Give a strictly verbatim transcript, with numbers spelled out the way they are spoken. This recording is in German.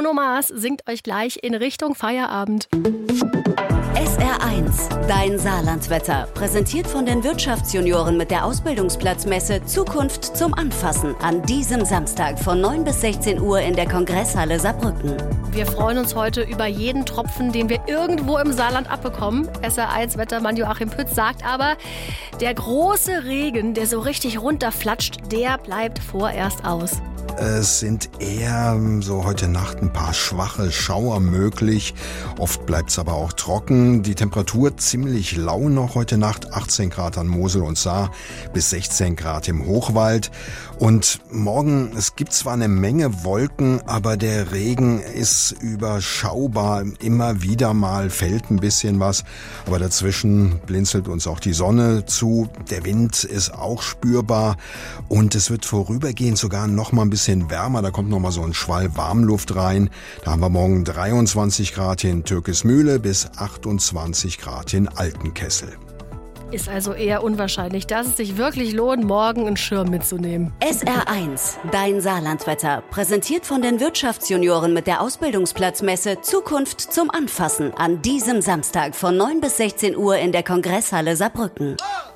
Bruno Mars singt euch gleich in Richtung Feierabend. S R eins, dein Saarlandwetter. Präsentiert von den Wirtschaftsjunioren mit der Ausbildungsplatzmesse Zukunft zum Anfassen. An diesem Samstag von neun bis sechzehn Uhr in der Kongresshalle Saarbrücken. Wir freuen uns heute über jeden Tropfen, den wir irgendwo im Saarland abbekommen. S R eins Wettermann Joachim Pütz sagt aber, der große Regen, der so richtig runterflatscht, der bleibt vorerst aus. Es sind eher so heute Nacht ein paar schwache Schauer möglich. Oft bleibt es aber auch trocken. Die Temperatur ziemlich lau noch heute Nacht. achtzehn Grad an Mosel und Saar bis sechzehn Grad im Hochwald. Und morgen, es gibt zwar eine Menge Wolken, aber der Regen ist überschaubar. Immer wieder mal fällt ein bisschen was. Aber dazwischen blinzelt uns auch die Sonne zu. Der Wind ist auch spürbar. Und es wird vorübergehend sogar noch mal ein bisschen wärmer. Da kommt noch mal so ein Schwall Warmluft rein. Da haben wir morgen dreiundzwanzig Grad in Türkismühle bis achtundzwanzig Grad in Altenkessel. Ist also eher unwahrscheinlich, dass es sich wirklich lohnt, morgen einen Schirm mitzunehmen. S R eins, dein Saarlandwetter. Präsentiert von den Wirtschaftsjunioren mit der Ausbildungsplatzmesse Zukunft zum Anfassen. An diesem Samstag von neun bis sechzehn Uhr in der Kongresshalle Saarbrücken.